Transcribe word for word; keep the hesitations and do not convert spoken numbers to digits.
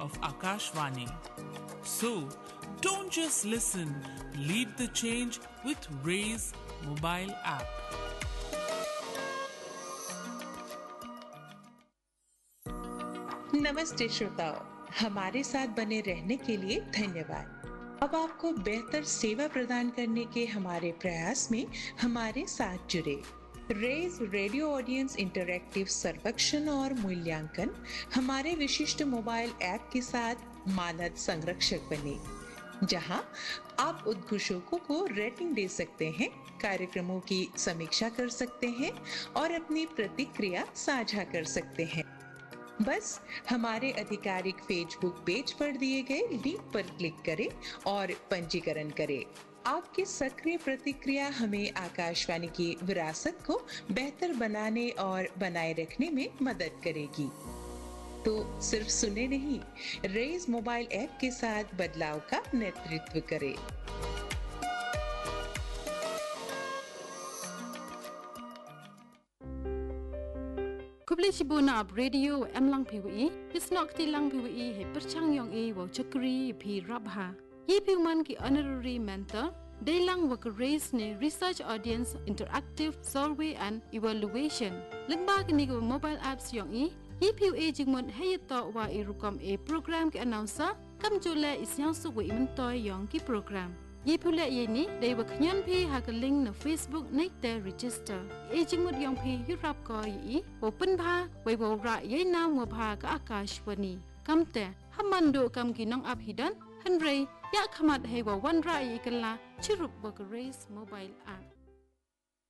of Akashvani. So, don't just listen, lead the change with Raise mobile app. नमस्ते श्रोताओ, हमारे साथ बने रहने के लिए धन्यवाद। अब आपको बेहतर सेवा प्रदान करने के हमारे प्रयास में हमारे साथ जुड़े। रेज रेडियो ऑडियंस इंटरैक्टिव सर्वेक्षण और मूल्यांकन हमारे विशिष्ट मोबाइल ऐप के साथ मानद संरक्षक बने, जहां आप उद्घोषकों को रेटिंग दे सकते हैं, कार्यक्रमों की समीक्षा कर सकते हैं और अपनी प्रतिक्रिया साझा कर सकते हैं। बस हमारे आधिकारिक फेसबुक पेज पर दिए गए लिंक पर क्लिक करें और पंजीकरण करें। आपकी सक्रिय प्रतिक्रिया हमें आकाशवाणी की विरासत को बेहतर बनाने और बनाए रखने में मदद करेगी। तो सिर्फ सुने नहीं, रेज मोबाइल ऐप के साथ बदलाव का नेतृत्व करें। Kubli Shibuna ab radio em lang pwi isnok ti lang pwi he perchang yong e wo chakri phi rabha yi piman ki honorary mentor de lang work raise ne research audience interactive survey and evaluation lingba ki go mobile apps yong e yi pwi jingmon he to wa e rukom e program ki announcer kam jole isyang su wi man toy yong ki program Ye pula ye ni they were knyan phi ha ka link na Facebook nei te register e jingmut yong phi yurap ko yi open pha wei bo ra ye na mo pha ka Akashvani kamte hamando kam ki nong ap hidan hanrei ya khamat he wa wan ra yi kala chirup ba raise mobile app